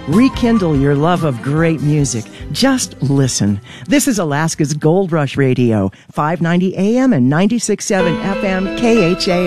Rekindle your love of great music. Just listen. This is Alaska's Gold Rush Radio, 590 AM and 96.7 FM KHA.